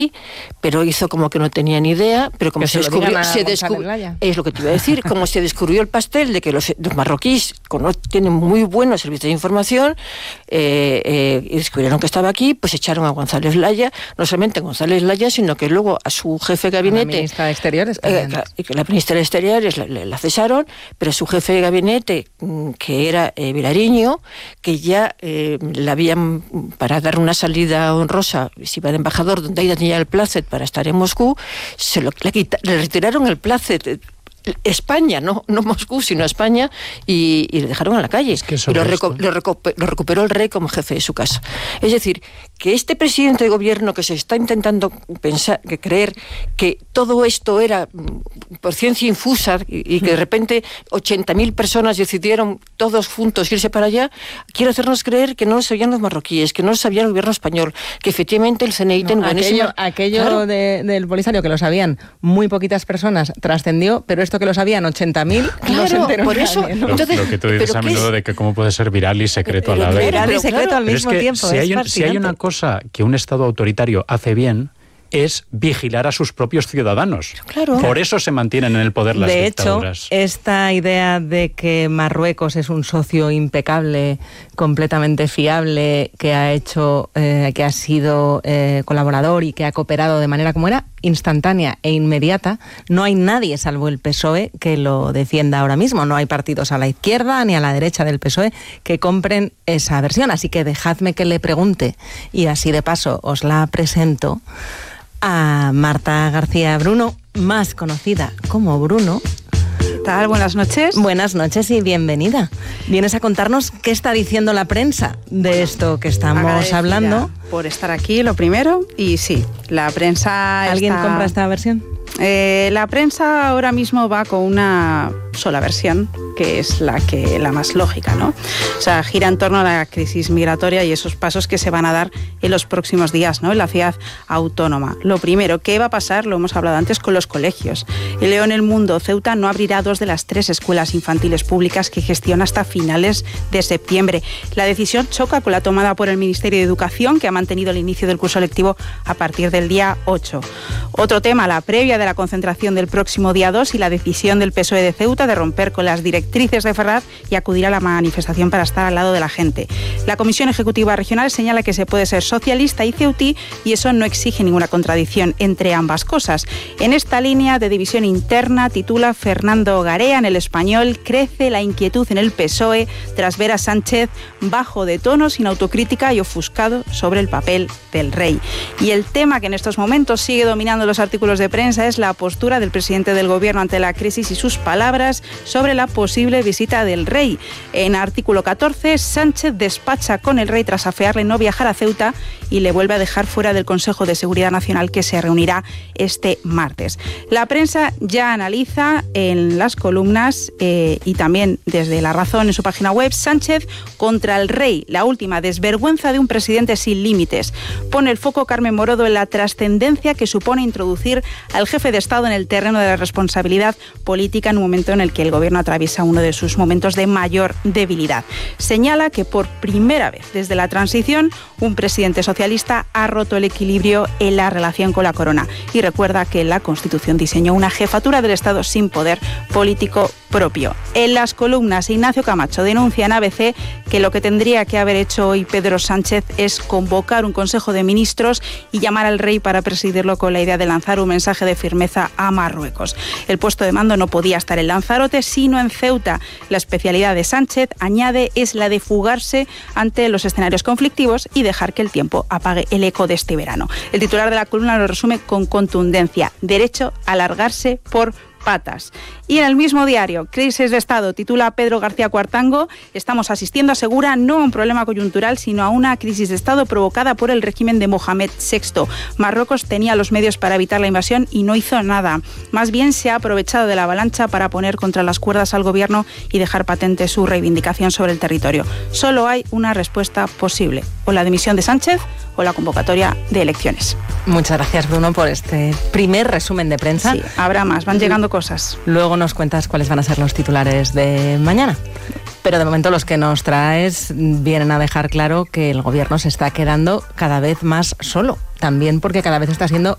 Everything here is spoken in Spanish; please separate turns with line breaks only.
pero hizo como que no tenía ni idea, pero como se descubrió, es lo que te iba a decir, como se descubrió el pastel de que los marroquíes tienen muy buenos servicios de información, y descubrieron que estaba aquí, pues echaron a González Laya, no solamente a González Laya, sino que luego a su jefe de gabinete,
la ministra de Exteriores,
la ministra de Exteriores la cesaron, pero su jefe de gabinete, que era Vilariño, que ya la habían, para dar una salida honrosa, se iba de embajador, donde ella tenía el placet para estar en Moscú, le retiraron el placet. España, no Moscú, sino España, y le dejaron en la calle. Es que y lo recuperó el rey como jefe de su casa. Es decir, que este presidente de gobierno que se está intentando creer que todo esto era por ciencia infusa y que de repente 80.000 personas decidieron todos juntos irse para allá, quiere hacernos creer que no lo sabían los marroquíes, que no lo sabía el gobierno español, que efectivamente el CNI tiene buenísima...
Aquello claro. del Polisario, que lo sabían muy poquitas personas, trascendió, pero esto que lo sabían 80.000,
claro,
no se enteró
por eso,
nadie, ¿no?
Entonces, lo que tú dices a menudo de que cómo puede ser viral y secreto a la vez.
Viral y secreto al mismo tiempo.
Si hay una cosa que un Estado autoritario hace bien, es vigilar a sus propios ciudadanos.
Claro.
Por eso se mantienen en el poder las dictaduras.
De hecho, esta idea de que Marruecos es un socio impecable, completamente fiable, que ha sido colaborador y que ha cooperado de manera como era, instantánea e inmediata, no hay nadie salvo el PSOE que lo defienda ahora mismo. No hay partidos a la izquierda ni a la derecha del PSOE que compren esa versión. Así que dejadme que le pregunte, y así de paso os la presento, a Marta García Bruno, más conocida como Bruno.
¿Qué tal? Buenas noches.
Buenas noches y bienvenida. Vienes a contarnos qué está diciendo la prensa de esto que estamos hablando.
Por estar aquí, lo primero. Y sí, la prensa
¿Alguien compra esta versión?
La prensa ahora mismo va con una sola versión, que es la más lógica, ¿no? O sea, gira en torno a la crisis migratoria y esos pasos que se van a dar en los próximos días, ¿no? En la ciudad autónoma. Lo primero, ¿qué va a pasar? Lo hemos hablado antes con los colegios. El Leo en el Mundo, Ceuta no abrirá 2 de las 3 escuelas infantiles públicas que gestiona hasta finales de septiembre. La decisión choca con la tomada por el Ministerio de Educación, que ha mantenido el inicio del curso lectivo a partir del día 8. Otro tema, la previa de la concentración del próximo día 2 y la decisión del PSOE de Ceuta de romper con las directrices de Ferraz y acudir a la manifestación para estar al lado de la gente. La Comisión Ejecutiva Regional señala que se puede ser socialista y ceutí y eso no exige ninguna contradicción entre ambas cosas. En esta línea de división interna, titula Fernando Garea en El Español, crece la inquietud en el PSOE tras ver a Sánchez bajo de tono, sin autocrítica y ofuscado sobre el papel del rey. Y el tema que en estos momentos sigue dominando los artículos de prensa es la postura del presidente del gobierno ante la crisis y sus palabras sobre la posible visita del rey. En artículo 14, Sánchez despacha con el rey tras afearle no viajar a Ceuta y le vuelve a dejar fuera del Consejo de Seguridad Nacional que se reunirá este martes. La prensa ya analiza en las columnas y también desde La Razón en su página web, Sánchez contra el rey, la última desvergüenza de un presidente sin límites. Pone el foco Carmen Morodo en la trascendencia que supone introducir al jefe de Estado en el terreno de la responsabilidad política en un momento en el que el gobierno atraviesa uno de sus momentos de mayor debilidad. Señala que por primera vez desde la transición un presidente socialista ha roto el equilibrio en la relación con la corona y recuerda que la Constitución diseñó una jefatura del Estado sin poder político propio. En las columnas, Ignacio Camacho denuncia en ABC que lo que tendría que haber hecho hoy Pedro Sánchez es convocar un Consejo de Ministros y llamar al rey para presidirlo con la idea de lanzar un mensaje de firmeza a Marruecos. El puesto de mando no podía estar en Lanzarote, sino en Ceuta. La especialidad de Sánchez, añade, es la de fugarse ante los escenarios conflictivos y dejar que el tiempo apague el eco de este verano. El titular de la columna lo resume con contundencia: derecho a largarse por patas. Y en el mismo diario, Crisis de Estado, titula Pedro García Cuartango, estamos asistiendo, asegura, no a un problema coyuntural, sino a una crisis de Estado provocada por el régimen de Mohamed VI. Marruecos tenía los medios para evitar la invasión y no hizo nada. Más bien se ha aprovechado de la avalancha para poner contra las cuerdas al gobierno y dejar patente su reivindicación sobre el territorio. Solo hay una respuesta posible: o la dimisión de Sánchez o la convocatoria de elecciones.
Muchas gracias, Bruno, por este primer resumen de prensa.
Sí, habrá más, van llegando cosas.
Luego nos cuentas cuáles van a ser los titulares de mañana. Pero de momento los que nos traes vienen a dejar claro que el gobierno se está quedando cada vez más solo. También porque cada vez está siendo